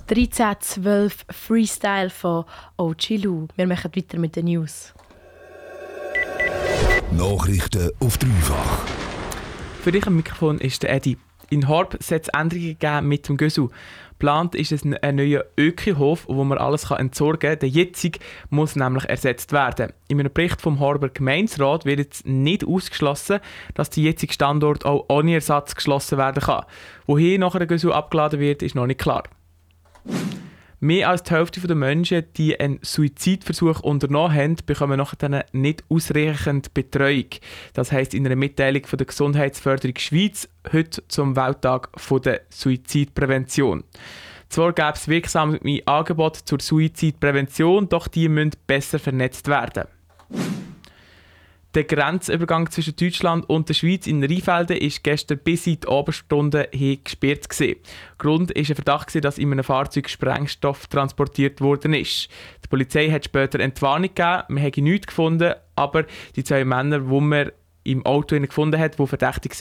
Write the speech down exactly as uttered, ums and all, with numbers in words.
dreizehn zwölf Freestyle von O G Lu. Wir machen weiter mit den News. Nachrichten auf dreifach. Für dich am Mikrofon ist der Edi. In Horb soll es Änderungen geben mit dem Gösu. Geplant ist es ein neuer Ökohof, wo man alles entsorgen kann. Der jetzige muss nämlich ersetzt werden. In einem Bericht vom Horber Gemeinderat wird jetzt nicht ausgeschlossen, dass der jetzige Standort auch ohne Ersatz geschlossen werden kann. Wohin nachher der Gösu abgeladen wird, ist noch nicht klar. Mehr als die Hälfte der Menschen, die einen Suizidversuch unternommen haben, bekommen nachher nicht ausreichend Betreuung. Das heisst in einer Mitteilung von der Gesundheitsförderung Schweiz heute zum Welttag der Suizidprävention. Zwar gäbe es wirksame Angebote zur Suizidprävention, doch die müssen besser vernetzt werden. Der Grenzübergang zwischen Deutschland und der Schweiz in Rheinfelden war gestern bis in die Oberstunde hin gesperrt. Grund war ein Verdacht, dass in einem Fahrzeug Sprengstoff transportiert worden ist. Die Polizei hat später Entwarnung gegeben, man habe nichts gefunden, aber die zwei Männer, die man im Auto gefunden hat, die verdächtig